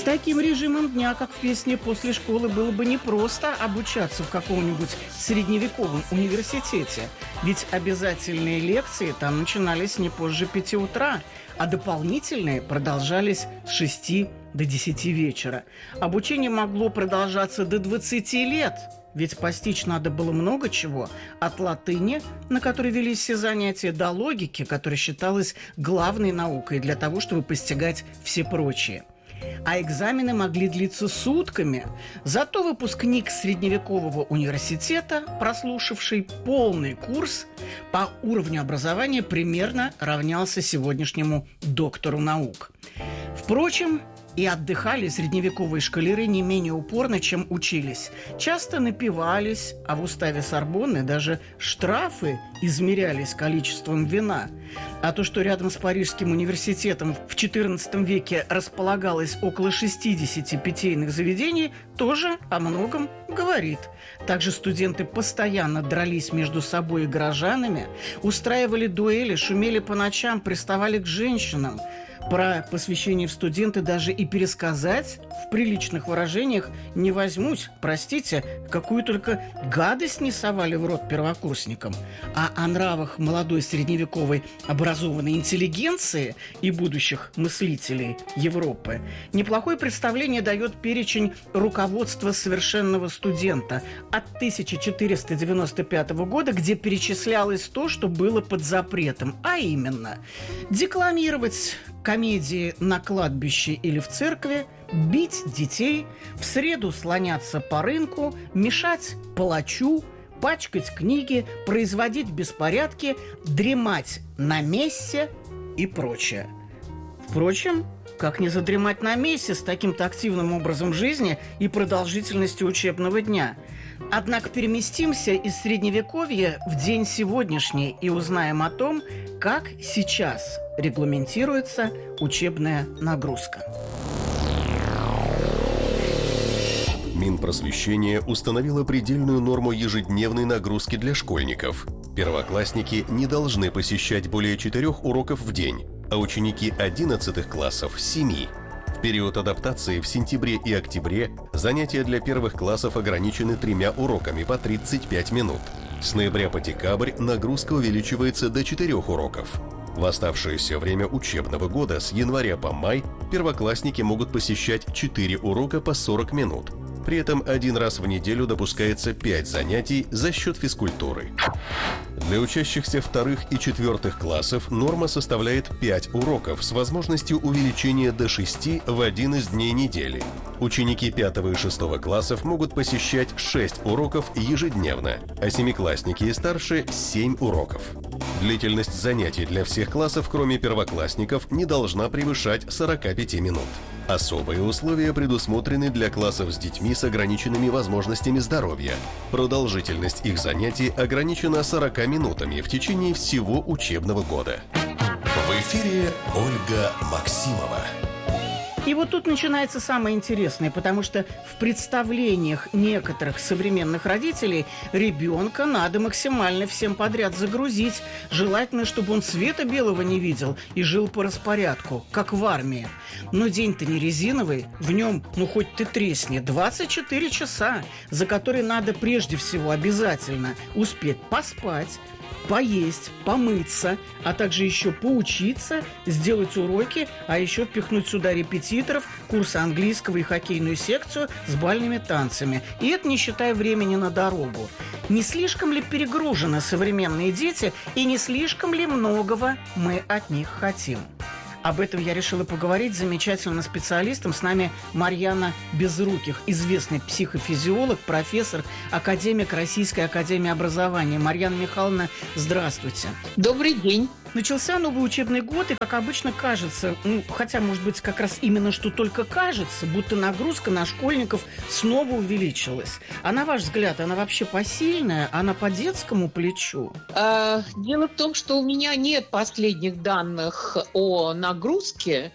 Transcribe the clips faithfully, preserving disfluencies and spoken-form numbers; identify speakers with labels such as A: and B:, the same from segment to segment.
A: таким режимом дня, как в песне «После школы», было бы непросто обучаться в каком-нибудь средневековом университете. Ведь обязательные лекции там начинались не позже пяти утра, а дополнительные продолжались с шести до десяти вечера. Обучение могло продолжаться до двадцати лет, ведь постичь надо было много чего. От латыни, на которой велись все занятия, до логики, которая считалась главной наукой для того, чтобы постигать все прочие. А экзамены могли длиться сутками. Зато выпускник средневекового университета, прослушавший полный курс, по уровню образования примерно равнялся сегодняшнему доктору наук. Впрочем, и отдыхали средневековые школяры не менее упорно, чем учились. Часто напивались, а в уставе Сорбонны даже штрафы измерялись количеством вина. А то, что рядом с Парижским университетом в четырнадцатом веке располагалось около шестидесяти питейных заведений, тоже о многом говорит. Также студенты постоянно дрались между собой и горожанами, устраивали дуэли, шумели по ночам, приставали к женщинам. Про посвящение в студенты даже и пересказать в приличных выражениях не возьмусь. Простите, какую только гадость не совали в рот первокурсникам. А о нравах молодой средневековой образованной интеллигенции и будущих мыслителей Европы неплохое представление дает перечень руководства совершенного студента от тысяча четыреста девяносто пятого года, где перечислялось то, что было под запретом, а именно декламировать комедии на кладбище или в церкви, бить детей, в среду слоняться по рынку, мешать палачу, пачкать книги, производить беспорядки, дремать на мессе и прочее. Впрочем, как не задремать на месте с таким-то активным образом жизни и продолжительностью учебного дня? Однако переместимся из Средневековья в день сегодняшний и узнаем о том, как сейчас регламентируется учебная нагрузка.
B: Минпросвещение установило предельную норму ежедневной нагрузки для школьников. Первоклассники не должны посещать более четырех уроков в день, а ученики одиннадцатых классов – семи. В период адаптации в сентябре и октябре занятия для первых классов ограничены тремя уроками по тридцать пять минут. С ноября по декабрь нагрузка увеличивается до четырех уроков. В оставшееся время учебного года с января по май первоклассники могут посещать четыре урока по сорок минут. При этом один раз в неделю допускается пять занятий за счет физкультуры. Для учащихся вторых и четвертых классов норма составляет пять уроков с возможностью увеличения до шести в один из дней недели. Ученики пятого и шестого классов могут посещать шесть уроков ежедневно, а семиклассники и старше – семь уроков. Длительность занятий для всех классов, кроме первоклассников, не должна превышать сорока пяти минут. Особые условия предусмотрены для классов с детьми с ограниченными возможностями здоровья. Продолжительность их занятий ограничена сорока минутами в течение всего учебного года.
C: В эфире Ольга Максимова.
A: И вот тут начинается самое интересное, потому что в представлениях некоторых современных родителей ребенка надо максимально всем подряд загрузить. Желательно, чтобы он света белого не видел и жил по распорядку, как в армии. Но день-то не резиновый, в нем, ну хоть ты тресни, двадцать четыре часа, за которые надо прежде всего обязательно успеть поспать, поесть, помыться, а также еще поучиться, сделать уроки, а еще впихнуть сюда репетиторов, курсы английского и хоккейную секцию с бальными танцами. И это не считая времени на дорогу. Не слишком ли перегружены современные дети и не слишком ли многого мы от них хотим? Об этом я решила поговорить с замечательным специалистом. С нами Марьяна Безруких, известный психофизиолог, профессор, академик Российской академии образования. Марьяна Михайловна, здравствуйте.
D: Добрый день.
A: Начался новый учебный год, и, как обычно, кажется, ну, хотя, может быть, как раз именно что только кажется, будто нагрузка на школьников снова увеличилась. А на ваш взгляд, она вообще посильная? Она по детскому плечу?
D: А, дело в том, что у меня нет последних данных о нагрузке,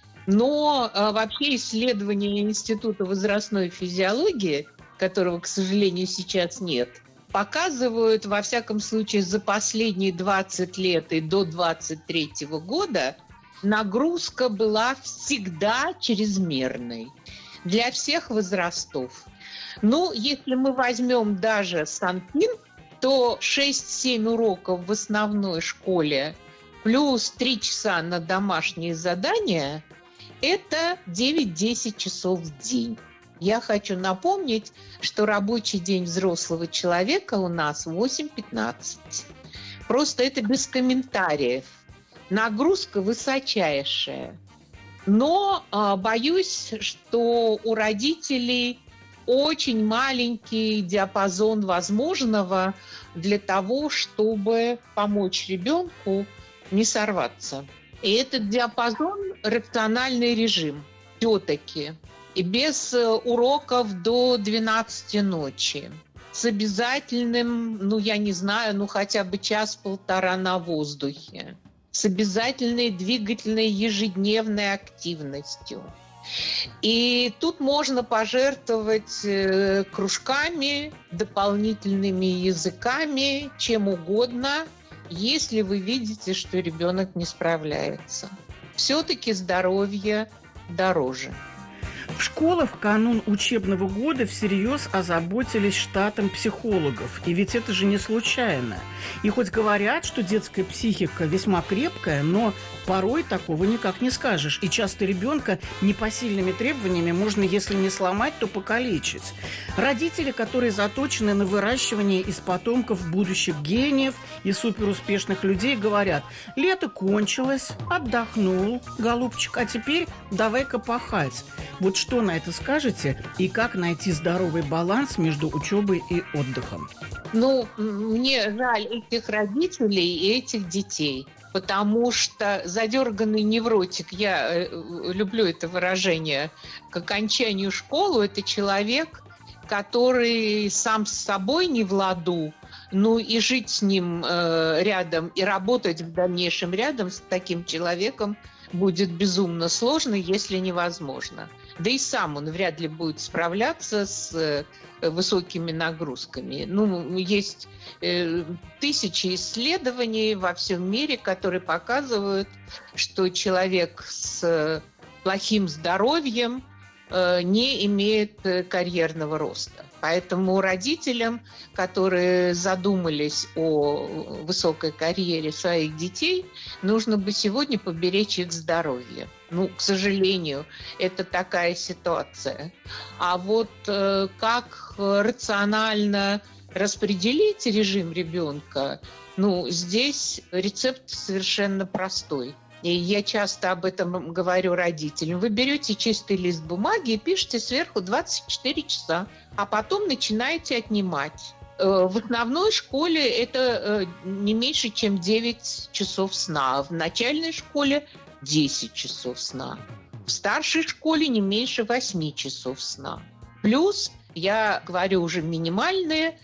D: но а, вообще исследования Института возрастной физиологии, которого, к сожалению, сейчас нет, показывают, во всяком случае, за последние двадцать лет и до двадцать третьего года, нагрузка была всегда чрезмерной для всех возрастов. Ну, если мы возьмем даже Санпин, то шесть-семь уроков в основной школе плюс три часа на домашние задания – это девять-десять часов в день. Я хочу напомнить, что рабочий день взрослого человека у нас восемь-пятнадцать. Просто это без комментариев. Нагрузка высочайшая. Но а, боюсь, что у родителей очень маленький диапазон возможного для того, чтобы помочь ребенку не сорваться. И этот диапазон – рациональный режим все-таки. И без уроков до двенадцати ночи. С обязательным, ну я не знаю, ну хотя бы час-полтора на воздухе. С обязательной двигательной ежедневной активностью. И тут можно пожертвовать э, кружками, дополнительными языками, чем угодно, если вы видите, что ребенок не справляется. Все-таки здоровье дороже.
A: В школах в канун учебного года всерьез озаботились штатом психологов. И ведь это же не случайно. И хоть говорят, что детская психика весьма крепкая, но порой такого никак не скажешь. И часто ребенка непосильными требованиями можно, если не сломать, то покалечить. Родители, которые заточены на выращивание из потомков будущих гениев и суперуспешных людей, говорят: лето кончилось, отдохнул, голубчик, а теперь давай-ка пахать. Вот что на это скажете и как найти здоровый баланс между учебой и отдыхом?
D: Ну, мне жаль этих родителей и этих детей, потому что задерганный невротик, я люблю это выражение, к окончанию школы, это человек, который сам с собой не в ладу, ну и жить с ним э, рядом и работать в дальнейшем рядом с таким человеком будет безумно сложно, если невозможно. Да и сам он вряд ли будет справляться с высокими нагрузками. Ну, есть э, тысячи исследований во всем мире, которые показывают, что человек с плохим здоровьем э, не имеет карьерного роста. Поэтому родителям, которые задумались о высокой карьере своих детей, нужно бы сегодня поберечь их здоровье. Ну, к сожалению, это такая ситуация. А вот э, как рационально распределить режим ребенка, ну, здесь рецепт совершенно простой. И я часто об этом говорю родителям. Вы берете чистый лист бумаги и пишете сверху двадцать четыре часа, а потом начинаете отнимать. В основной школе это не меньше, чем девять часов сна. В начальной школе десять часов сна. В старшей школе не меньше восемь часов сна. Плюс, я говорю уже минимальные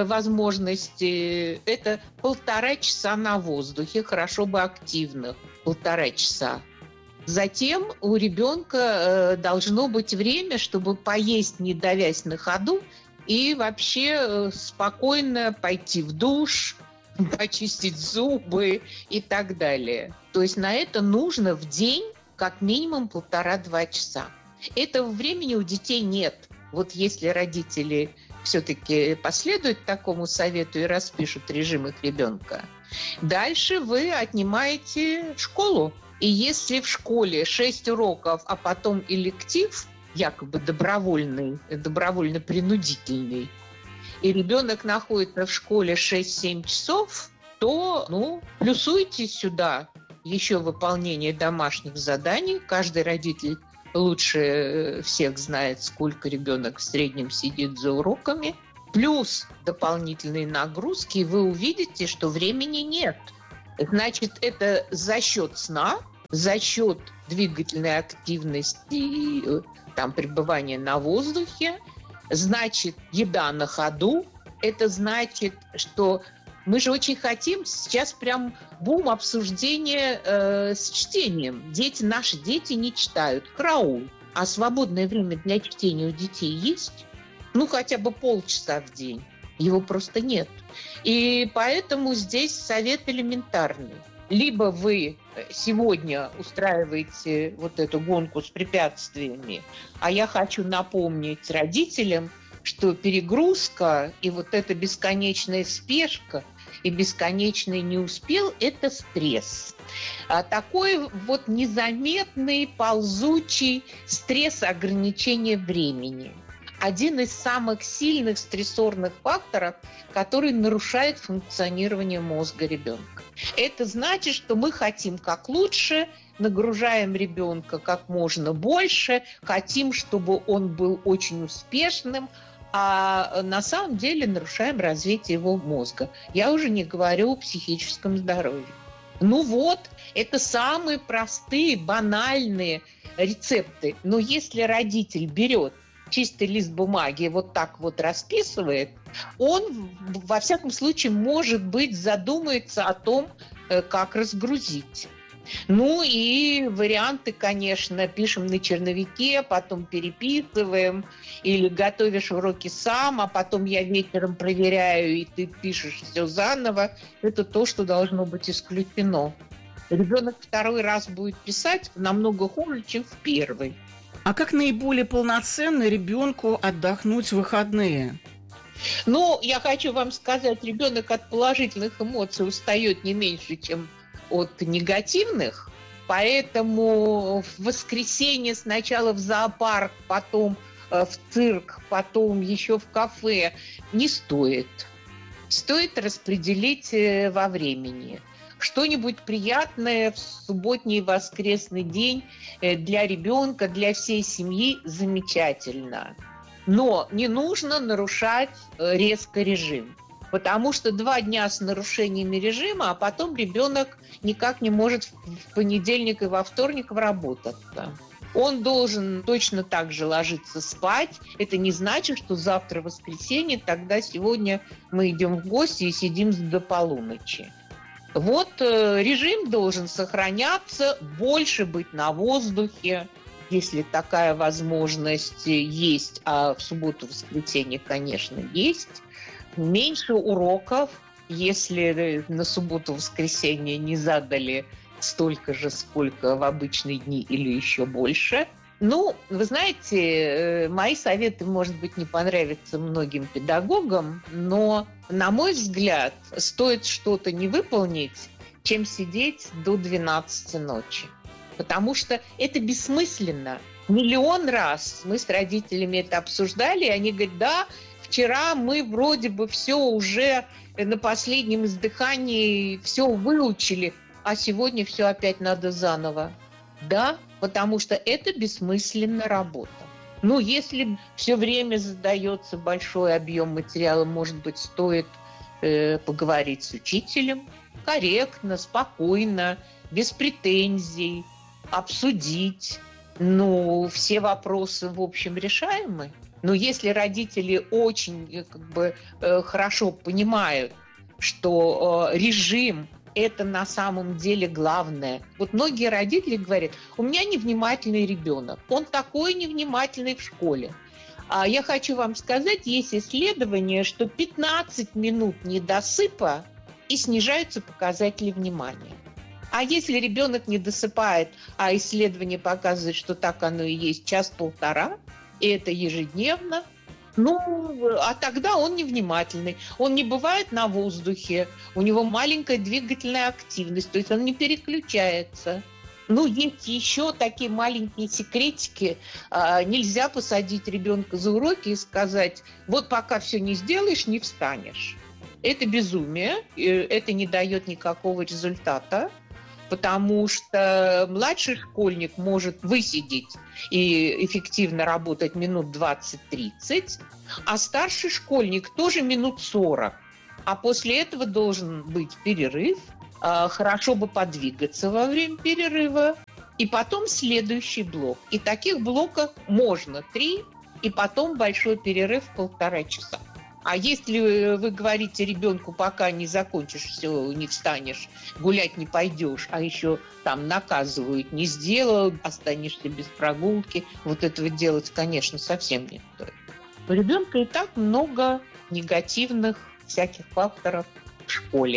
D: возможности, это полтора часа на воздухе, хорошо бы активных, полтора часа. Затем у ребенка должно быть время, чтобы поесть, не давясь на ходу, и вообще спокойно пойти в душ, почистить зубы и так далее. То есть на это нужно в день как минимум полтора-два часа. Этого времени у детей нет. Вот если родители все-таки последуют такому совету и распишут режим их ребенка, дальше вы отнимаете школу. И если в школе шесть уроков, а потом электив, якобы добровольный, добровольно-принудительный, и ребенок находится в школе шесть-семь часов, то, ну, плюсуйте сюда еще выполнение домашних заданий. Каждый родитель лучше всех знает, сколько ребенок в среднем сидит за уроками. Плюс дополнительные нагрузки, и вы увидите, что времени нет. Значит, это за счет сна, за счет двигательной активности и там, пребывания на воздухе. Значит, еда на ходу. Это значит, что мы же очень хотим, сейчас прям бум обсуждения э, с чтением. Дети, наши дети не читают. Караул. А свободное время для чтения у детей есть? Ну, хотя бы полчаса в день. Его просто нет. И поэтому здесь совет элементарный. Либо вы сегодня устраиваете вот эту гонку с препятствиями, а я хочу напомнить родителям, что перегрузка и вот эта бесконечная спешка и бесконечный не успел – это стресс. А такой вот незаметный, ползучий стресс ограничения времени. Один из самых сильных стрессорных факторов, который нарушает функционирование мозга ребенка. Это значит, что мы хотим как лучше, нагружаем ребенка как можно больше, хотим, чтобы он был очень успешным, а на самом деле нарушаем развитие его мозга. Я уже не говорю о психическом здоровье. Ну вот, это самые простые, банальные рецепты. Но если родитель берет чистый лист бумаги и вот так вот расписывает, он, во всяком случае, может быть, задумается о том, как разгрузить. Ну и варианты, конечно, пишем на черновике, потом переписываем, или готовишь уроки сам, а потом я вечером проверяю, и ты пишешь все заново. Это то, что должно быть исключено. Ребенок второй раз будет писать намного хуже, чем в первый.
A: А как наиболее полноценно ребенку отдохнуть в выходные?
D: Ну, я хочу вам сказать, ребенок от положительных эмоций устает не меньше, чем от негативных, поэтому в воскресенье сначала в зоопарк, потом в цирк, потом еще в кафе не стоит. Стоит распределить во времени. Что-нибудь приятное в субботний и воскресный день для ребенка, для всей семьи замечательно. Но не нужно нарушать резко режим. Потому что два дня с нарушениями режима, а потом ребенок никак не может в понедельник и во вторник работаться. Он должен точно так же ложиться спать. Это не значит, что завтра воскресенье, тогда сегодня мы идем в гости и сидим до полуночи. Вот режим должен сохраняться, больше быть на воздухе, если такая возможность есть, а в субботу-воскресенье, конечно, есть. Меньше уроков, если на субботу-воскресенье не задали столько же, сколько в обычные дни или еще больше. Ну, вы знаете, мои советы, может быть, не понравятся многим педагогам, но, на мой взгляд, стоит что-то не выполнить, чем сидеть до двенадцати ночи. Потому что это бессмысленно. Миллион раз мы с родителями это обсуждали, и они говорят, да, вчера мы вроде бы все уже на последнем издыхании все выучили, а сегодня все опять надо заново. Да, потому что это бессмысленная работа. Ну, если все время задается большой объем материала, может быть, стоит э, поговорить с учителем корректно, спокойно, без претензий, обсудить. Ну, все вопросы, в общем, решаемы. Но если родители очень как бы, э, хорошо понимают, что э, режим – это на самом деле главное. Вот многие родители говорят, у меня невнимательный ребенок, он такой невнимательный в школе. А я хочу вам сказать, есть исследование, что пятнадцать минут недосыпа и снижаются показатели внимания. А если ребенок не досыпает, а исследование показывает, что так оно и есть, час-полтора, и это ежедневно, ну, а тогда он невнимательный. Он не бывает на воздухе, у него маленькая двигательная активность, то есть он не переключается. Ну, есть еще такие маленькие секретики. А, нельзя посадить ребенка за уроки и сказать, вот пока все не сделаешь, не встанешь. Это безумие, это не дает никакого результата. Потому что младший школьник может высидеть и эффективно работать минут двадцать-тридцать, а старший школьник тоже минут сорок. А после этого должен быть перерыв, хорошо бы подвигаться во время перерыва, и потом следующий блок. И таких блоков можно три, и потом большой перерыв полтора часа. А если вы говорите ребенку, пока не закончишь все, не встанешь, гулять не пойдешь, а еще там наказывают, не сделал, останешься без прогулки, вот этого делать, конечно, совсем не стоит. У ребенка и так много негативных всяких факторов в школе.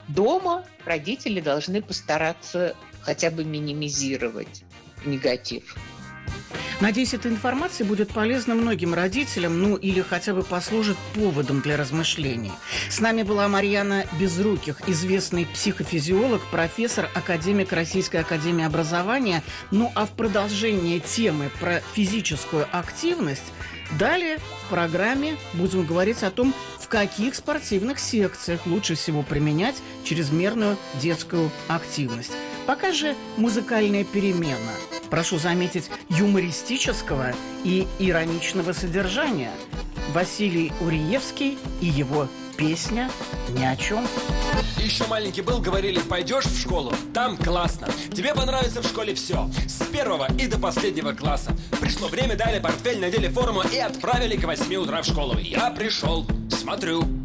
D: дома родители должны постараться хотя бы минимизировать негатив.
A: Надеюсь, эта информация будет полезна многим родителям, ну или хотя бы послужит поводом для размышлений. С нами была Марьяна Безруких, известный психофизиолог, профессор, академик Российской академии образования. Ну а в продолжение темы про физическую активность далее в программе будем говорить о том, в каких спортивных секциях лучше всего применять чрезмерную детскую активность. Пока же музыкальная перемена. Прошу заметить, юмористического и ироничного содержания. Василий Уриевский и его песня «Ни о чем».
E: Еще маленький был, говорили, пойдешь в школу, там классно. Тебе понравится в школе все, с первого и до последнего класса. Пришло время, дали портфель, надели форму и отправили к восьми утра в школу. Я пришел, смотрю,